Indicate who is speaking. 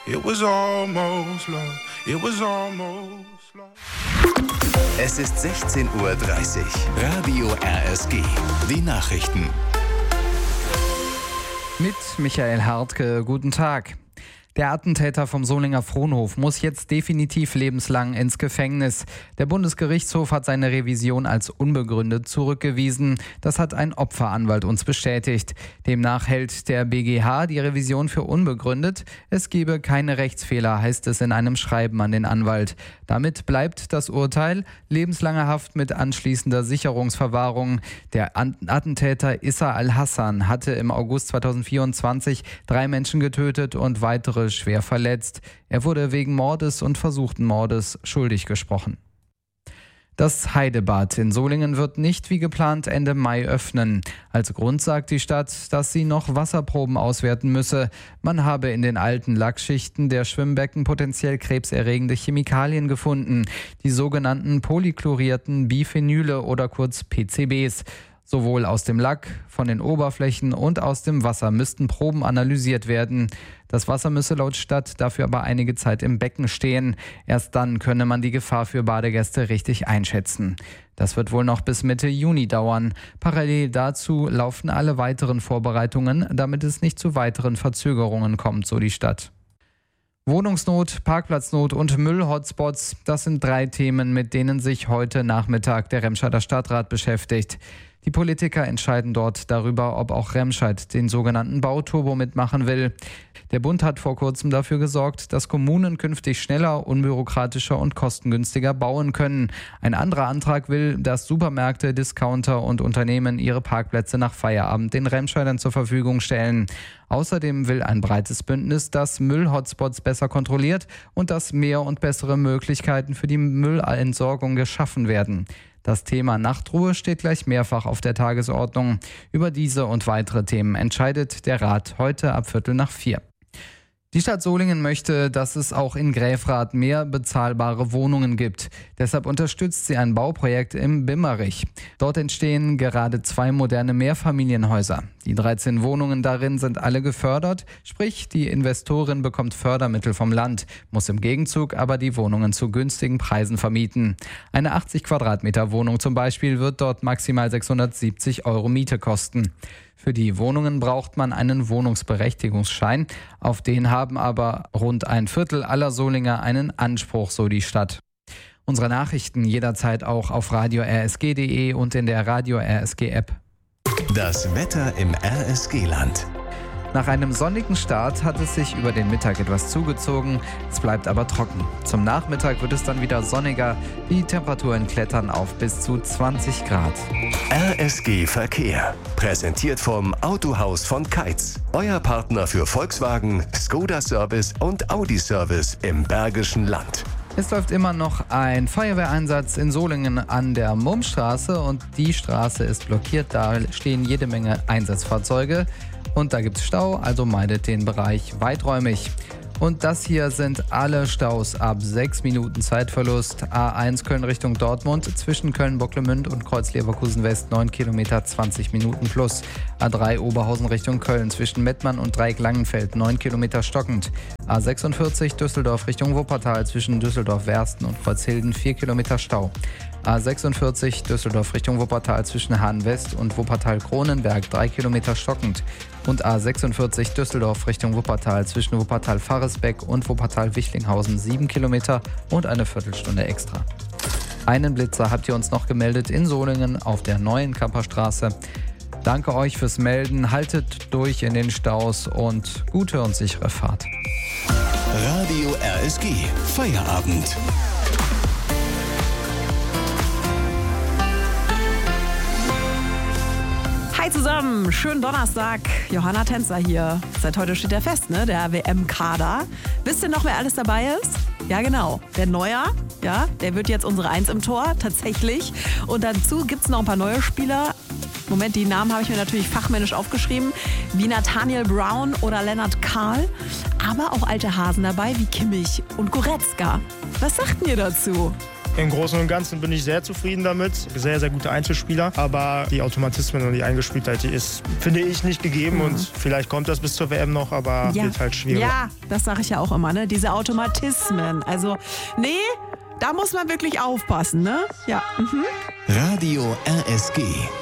Speaker 1: It was almost love. It was almost love.
Speaker 2: Es ist 16:30 Uhr. Radio RSG. Die Nachrichten.
Speaker 3: Mit Michael Hartke, guten Tag. Der Attentäter vom Solinger Fronhof muss jetzt definitiv lebenslang ins Gefängnis. Der Bundesgerichtshof hat seine Revision als unbegründet zurückgewiesen. Das hat ein Opferanwalt uns bestätigt. Demnach hält der BGH die Revision für unbegründet. Es gebe keine Rechtsfehler, heißt es in einem Schreiben an den Anwalt. Damit bleibt das Urteil lebenslange Haft mit anschließender Sicherungsverwahrung. Der Attentäter Issa al-Hassan hatte im August 2024 3 Menschen getötet und weitere schwer verletzt. Er wurde wegen Mordes und versuchten Mordes schuldig gesprochen. Das Heidebad in Solingen wird nicht wie geplant Ende Mai öffnen. Als Grund sagt die Stadt, dass sie noch Wasserproben auswerten müsse. Man habe in den alten Lackschichten der Schwimmbecken potenziell krebserregende Chemikalien gefunden, die sogenannten polychlorierten Biphenyle oder kurz PCBs. Sowohl aus dem Lack, von den Oberflächen und aus dem Wasser müssten Proben analysiert werden. Das Wasser müsse laut Stadt dafür aber einige Zeit im Becken stehen. Erst dann könne man die Gefahr für Badegäste richtig einschätzen. Das wird wohl noch bis Mitte Juni dauern. Parallel dazu laufen alle weiteren Vorbereitungen, damit es nicht zu weiteren Verzögerungen kommt, so die Stadt. Wohnungsnot, Parkplatznot und Müllhotspots, das sind 3 Themen, mit denen sich heute Nachmittag der Remscheider Stadtrat beschäftigt. Die Politiker entscheiden dort darüber, ob auch Remscheid den sogenannten Bauturbo mitmachen will. Der Bund hat vor kurzem dafür gesorgt, dass Kommunen künftig schneller, unbürokratischer und kostengünstiger bauen können. Ein anderer Antrag will, dass Supermärkte, Discounter und Unternehmen ihre Parkplätze nach Feierabend den Remscheidern zur Verfügung stellen. Außerdem will ein breites Bündnis, dass Müllhotspots besser kontrolliert und dass mehr und bessere Möglichkeiten für die Müllentsorgung geschaffen werden. Das Thema Nachtruhe steht gleich mehrfach auf der Tagesordnung. Über diese und weitere Themen entscheidet der Rat heute ab 3:45. Die Stadt Solingen möchte, dass es auch in Gräfrath mehr bezahlbare Wohnungen gibt. Deshalb unterstützt sie ein Bauprojekt im Bimmerich. Dort entstehen gerade 2 moderne Mehrfamilienhäuser. Die 13 Wohnungen darin sind alle gefördert, sprich die Investorin bekommt Fördermittel vom Land, muss im Gegenzug aber die Wohnungen zu günstigen Preisen vermieten. Eine 80 Quadratmeter Wohnung zum Beispiel wird dort maximal 670 € Miete kosten. Für die Wohnungen braucht man einen Wohnungsberechtigungsschein. Auf den haben aber rund 1/4 aller Solinger einen Anspruch, so die Stadt. Unsere Nachrichten jederzeit auch auf radio-rsg.de und in der Radio RSG App.
Speaker 2: Das Wetter im RSG-Land.
Speaker 3: Nach einem sonnigen Start hat es sich über den Mittag etwas zugezogen, es bleibt aber trocken. Zum Nachmittag wird es dann wieder sonniger, die Temperaturen klettern auf bis zu 20 Grad.
Speaker 2: RSG Verkehr, präsentiert vom Autohaus von Keitz. Euer Partner für Volkswagen, Skoda Service und Audi Service im Bergischen Land.
Speaker 3: Es läuft immer noch ein Feuerwehreinsatz in Solingen an der Mummstraße und die Straße ist blockiert, da stehen jede Menge Einsatzfahrzeuge. Und da gibt es Stau, also meidet den Bereich weiträumig. Und das hier sind alle Staus ab 6 Minuten Zeitverlust. A1 Köln Richtung Dortmund, zwischen Köln-Bocklemünd und Kreuz-Leverkusen West 9 Kilometer 20 Minuten plus. A3 Oberhausen Richtung Köln, zwischen Mettmann und Dreieck-Langenfeld 9 Kilometer stockend. A46 Düsseldorf Richtung Wuppertal, zwischen Düsseldorf-Wersten und Kreuzhilden 4 Kilometer Stau. A46 Düsseldorf Richtung Wuppertal, zwischen Hahn-West und Wuppertal-Kronenberg 3 Kilometer stockend. Und A46 Düsseldorf Richtung Wuppertal, zwischen Wuppertal-Faresbeck und Wuppertal-Wichlinghausen 7 Kilometer und eine Viertelstunde extra. Einen Blitzer habt ihr uns noch gemeldet in Solingen auf der neuen Kamperstraße. Danke euch fürs Melden, haltet durch in den Staus und gute und sichere Fahrt.
Speaker 2: Radio RSG, Feierabend.
Speaker 4: Hi zusammen, schönen Donnerstag. Johanna Tänzer hier. Seit heute steht er fest, ne? Der WM-Kader. Wisst ihr noch, wer alles dabei ist? Ja, genau. Der Neuer, ja, der wird jetzt unsere 1 im Tor, tatsächlich. Und dazu gibt es noch ein paar neue Spieler. Moment, die Namen habe ich mir natürlich fachmännisch aufgeschrieben. Wie Nathaniel Brown oder Lennart Kahl. Aber auch alte Hasen dabei wie Kimmich und Goretzka. Was sagt ihr dazu?
Speaker 5: Im Großen und Ganzen bin ich sehr zufrieden damit. Sehr, sehr gute Einzelspieler. Aber die Automatismen und die Eingespieltheit, die ist, finde ich, nicht gegeben. Und vielleicht kommt das bis zur WM noch, aber wird halt schwierig.
Speaker 4: Ja, das sage ich ja auch immer, ne? Diese Automatismen. Also, nee, da muss man wirklich aufpassen, ne? Ja.
Speaker 2: Radio RSG.